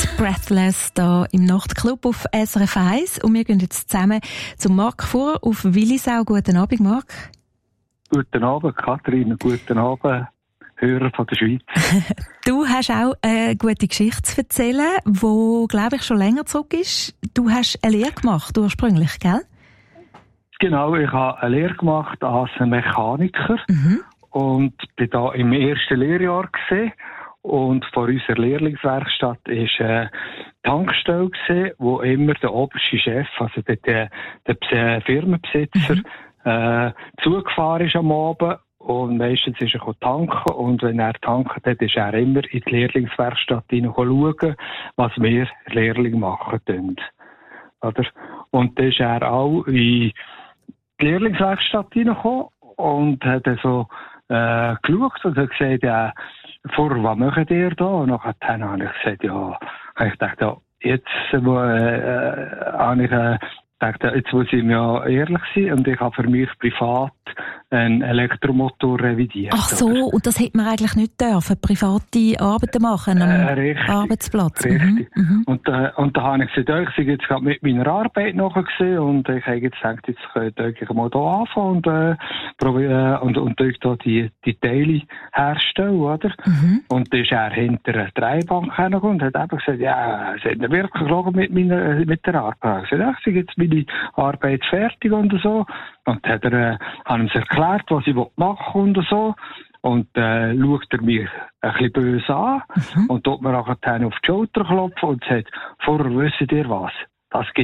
Breathless hier im Nachtclub auf SRF 1 und wir gehen jetzt zusammen zum Marc Fuhrer auf Willisau. Guten Abend, Marc. Guten Abend, Kathrin. Guten Abend, Hörer von der Schweiz. Du hast auch eine gute Geschichte zu erzählen, die, glaube ich, schon länger zurück ist. Du hast eine Lehre gemacht, ursprünglich, gell? Genau, ich habe eine Lehre gemacht als Mechaniker und bin da im ersten Lehrjahr gewesen. Und vor unserer Lehrlingswerkstatt war eine Tankstelle gewesen, wo immer der oberste Chef, also der Firmenbesitzer, zugefahren ist am Abend. Und meistens ist er tanken. Und wenn er tankt hat, ist er immer in die Lehrlingswerkstatt schauen, was wir Lehrlinge machen tun. Oder? Und dann ist er auch in die Lehrlingswerkstatt reingekommen und hat so geschaut und hat gesagt, ja, was macht ihr da? Und nachher habe ich gesagt, ich dachte, ja, jetzt habe ich gedacht, jetzt muss ich mir ehrlich sein und ich habe für mich privat einen Elektromotor revidiert. Ach so, oder? Und das hätte man eigentlich nicht dürfen, private Arbeiten machen am Arbeitsplatz. Richtig. Und da habe ich gesagt, ich sei jetzt gerade mit meiner Arbeit nachher gesehen und ich habe jetzt gedacht, jetzt könnte ich mal hier anfangen und da die Teile herstellen, oder? Und dann ist er hinter einer Dreibank hergekommen und hat einfach gesagt, ja, sie haben wirklich geschaut mit der Arbeit. Ich habe gesagt, ich jetzt meine Arbeit fertig und so. Und hat haben ihm erklärt, was ich machen will und so. Und schaut er mich ein bisschen böse an und tut mir nachher auf die Schulter klopfen und sagt, vorher wisst ihr was? Das gibt